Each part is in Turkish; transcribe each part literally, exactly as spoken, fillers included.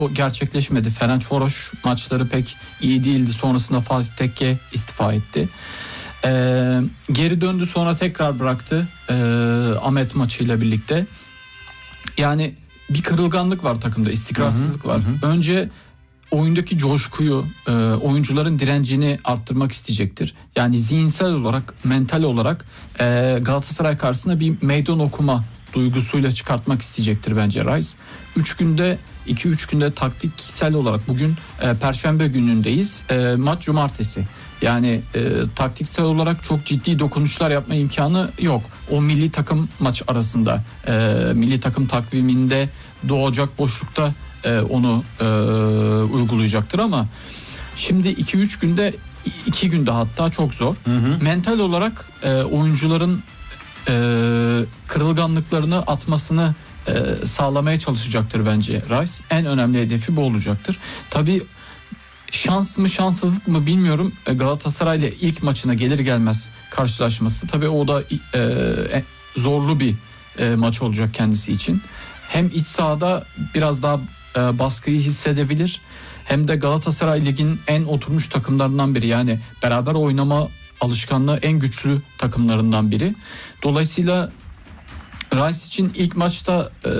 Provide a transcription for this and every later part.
o gerçekleşmedi. Ferencvaroş maçları pek iyi değildi. Sonrasında Fatih Tekke istifa etti. Ee, geri döndü, sonra tekrar bıraktı ee, Ahmet maçıyla birlikte. Yani bir kırılganlık var takımda, istikrarsızlık var. Hı hı. Önce oyundaki coşkuyu, e, oyuncuların direncini arttırmak isteyecektir. Yani zihinsel olarak, mental olarak e, Galatasaray karşısında bir meydan okuma duygusuyla çıkartmak isteyecektir bence Rice. üç günde, iki üç günde taktiksel olarak, bugün e, Perşembe günündeyiz. E, maç cumartesi. Yani e, taktiksel olarak çok ciddi dokunuşlar yapma imkanı yok. O milli takım maç arasında, e, milli takım takviminde doğacak boşlukta e, onu e, uygulayacaktır ama şimdi iki üç günde, iki günde hatta çok zor. Hı hı. Mental olarak e, oyuncuların e, kırılganlıklarını atmasını e, sağlamaya çalışacaktır bence Rice. En önemli hedefi bu olacaktır. Tabii şans mı şanssızlık mı bilmiyorum. Galatasaray ile ilk maçına gelir gelmez karşılaşması. Tabii o da e, zorlu bir e, maç olacak kendisi için. Hem iç sahada biraz daha e, baskıyı hissedebilir. Hem de Galatasaray ligin en oturmuş takımlarından biri. Yani beraber oynama alışkanlığı en güçlü takımlarından biri. Dolayısıyla Rice için ilk maçta e,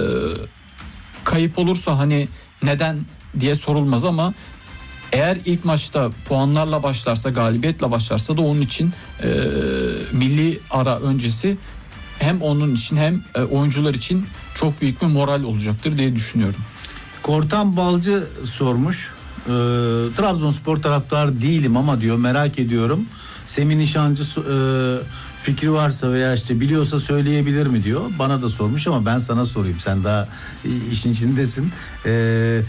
kayıp olursa hani neden diye sorulmaz ama eğer ilk maçta puanlarla başlarsa, galibiyetle başlarsa da onun için e, milli ara öncesi hem onun için hem e, oyuncular için çok büyük bir moral olacaktır diye düşünüyorum. Kortan Balcı sormuş. E, Trabzonspor taraftarı değilim ama diyor, merak ediyorum. Semih Nişancı e, fikri varsa veya işte biliyorsa söyleyebilir mi diyor. Bana da sormuş ama ben sana sorayım. Sen daha işin içindesin. Eee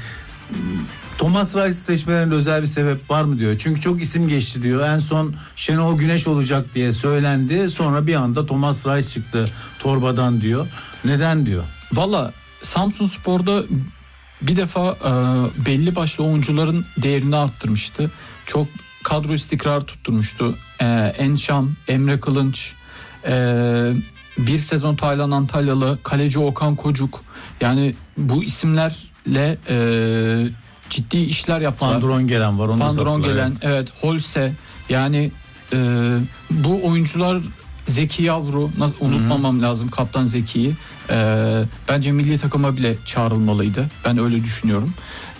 Thomas Rice'ı seçmelerinde özel bir sebep var mı diyor. Çünkü çok isim geçti diyor. En son Şenol Güneş olacak diye söylendi. Sonra bir anda Thomas Rice çıktı torbadan diyor. Neden diyor? Valla Samsunspor'da bir defa e, belli başlı oyuncuların değerini arttırmıştı. Çok kadro istikrarı tutturmuştu. E, Enşam, Emre Kılınç, e, bir sezon Taylan Antalyalı, kaleci Okan Kocuk. Yani bu isimlerle e, ciddi işler yaptılar. Fandron gelen var. Fandron gelen, evet. evet. Holse. Yani e, bu oyuncular, Zeki Yavru, unutmamam Hı-hı. lazım, kaptan Zeki'yi. E, bence milli takıma bile çağrılmalıydı. Ben öyle düşünüyorum.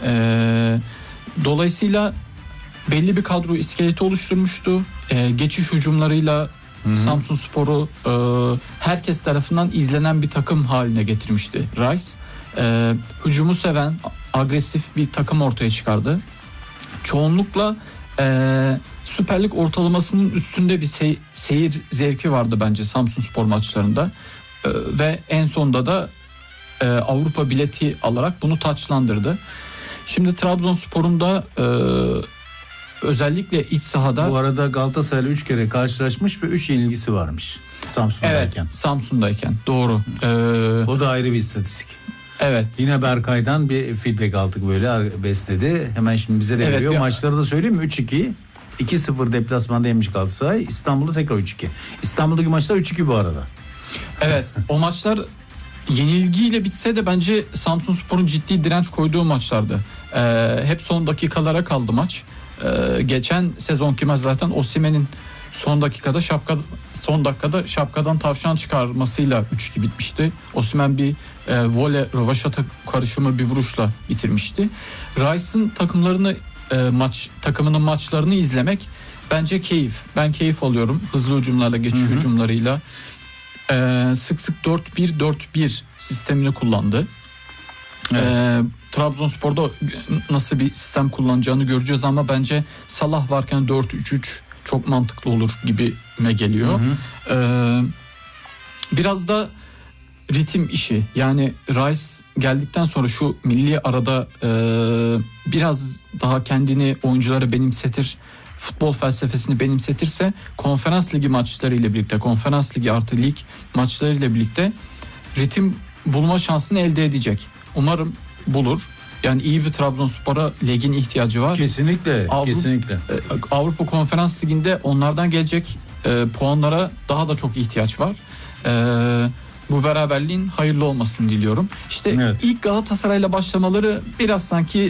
E, dolayısıyla belli bir kadro iskeleti oluşturmuştu. E, geçiş hücumlarıyla Samsunspor'u e, herkes tarafından izlenen bir takım haline getirmişti Rice. E, hücumu seven, agresif bir takım ortaya çıkardı. Çoğunlukla e, Süper Lig ortalamasının üstünde bir sey- seyir zevki vardı bence Samsunspor maçlarında. E, ve en sonunda da e, Avrupa bileti alarak bunu taçlandırdı. Şimdi Trabzonspor'un da e, özellikle iç sahada... Bu arada Galatasaray'la üç kere karşılaşmış ve üç yenilgisi varmış Samsun'dayken. Evet, Samsun'dayken. Doğru. Ee, o da ayrı bir istatistik. Evet. Yine Berkay'dan bir feedback aldık, böyle besledi. Hemen şimdi bize de evet, veriyor. Bir... Maçları da söyleyeyim mi? üç iki. iki sıfır deplasmanda yemiş Galatasaray. İstanbul'da tekrar üç iki. İstanbul'daki maçlar üç iki bu arada. Evet. O maçlar yenilgiyle bitse de bence Samsunspor'un ciddi direnç koyduğu maçlardı. Ee, hep son dakikalara kaldı maç. Ee, geçen sezonki maç zaten Osimhen'in son dakikada şapka son dakikada şapkadan tavşan çıkarmasıyla üç iki bitmişti. Osimhen bir e, voley rövaşata karışımı bir vuruşla bitirmişti. Rice'ın takımlarını e, maç takımının maçlarını izlemek bence keyif. Ben keyif alıyorum hızlı hücumlarla, geçiş hı hı. hücumlarıyla. E, sık sık dört bir dört bir sistemini kullandı. Evet. Ee, Trabzonspor'da nasıl bir sistem kullanacağını göreceğiz ama bence Salah varken dört üç üç çok mantıklı olur gibime geliyor. Hı hı. Ee, biraz da ritim işi. Yani Rice geldikten sonra şu milli arada e, biraz daha kendini oyunculara benimsetir, futbol felsefesini benimsetirse konferans ligi maçlarıyla birlikte, konferans ligi artı lig maçlarıyla birlikte ritim bulma şansını elde edecek. Umarım bulur. Yani iyi bir Trabzonspor'a ligin ihtiyacı var. Kesinlikle, Avrupa, kesinlikle. Avrupa Konferans Ligi'nde onlardan gelecek e, puanlara daha da çok ihtiyaç var. E, bu beraberliğin hayırlı olmasını diliyorum. İşte evet. ilk Galatasaray'la başlamaları biraz sanki